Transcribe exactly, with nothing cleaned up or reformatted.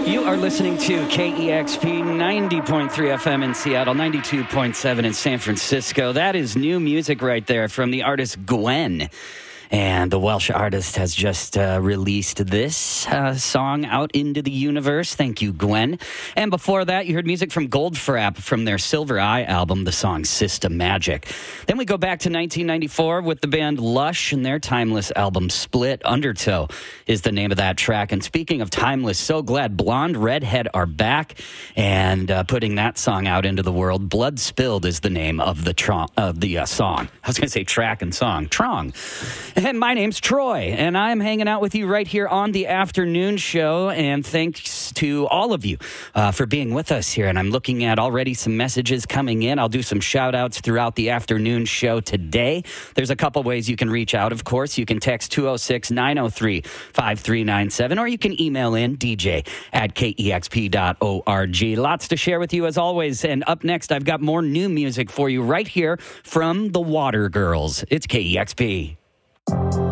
You are listening to K E X P ninety point three F M in Seattle, ninety-two point seven in San Francisco. That is new music right there from the artist Gwen. And the Welsh artist has just uh, released this uh, song out into the universe. Thank you, Gwen. And before that, you heard music from Goldfrapp from their Silver Eye album, the song System Magic. Then we go back to nineteen ninety-four with the band Lush and their timeless album Split. Undertow is the name of that track. And speaking of timeless, so glad Blonde Redhead are back and uh, putting that song out into the world. Blood Spilled is the name of the, tro- of the uh, song. I was going to say track and song. Trong. And my name's Troy, and I'm hanging out with you right here on the afternoon show. And thanks to all of you uh, for being with us here. And I'm looking at already some messages coming in. I'll do some shout outs throughout the afternoon show today. There's a couple ways you can reach out, of course. You can text two oh six, nine oh three, five three nine seven, or you can email in d j at k e x p dot org. Lots to share with you as always. And up next, I've got more new music for you right here from the Water Girls. It's K E X P.